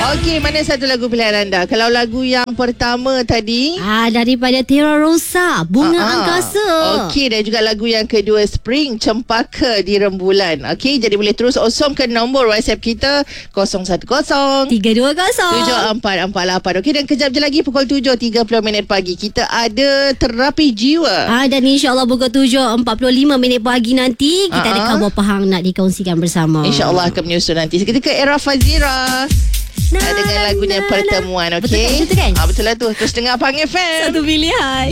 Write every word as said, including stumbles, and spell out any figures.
Okey, mana satu lagu pilihan anda? Kalau lagu yang pertama tadi, Ah, daripada Terra Rosa, Bunga Ah, ah. Angkasa. Okey, dan juga lagu yang kedua, Spring, Cempaka di Rembulan. Okey, jadi boleh terus awesome ke nombor WhatsApp kita kosong satu kosong tiga dua kosong tujuh empat empat lapan. Okey, dan kejap je lagi pukul tujuh tiga puluh minit pagi kita ada terapi jiwa. Ah, dan insyaAllah pukul tujuh empat puluh lima minit pagi nanti kita Ah, ada ah. khabar pahang nak dikongsikan bersama. InsyaAllah akan menyusul nanti. Seketika Era Fazira Na, dengan lagunya na, na. Pertemuan. Betul Okey, kan? Betul kan? Ah, betul lah tu. Terus dengar Pang F M. Satu pilihan.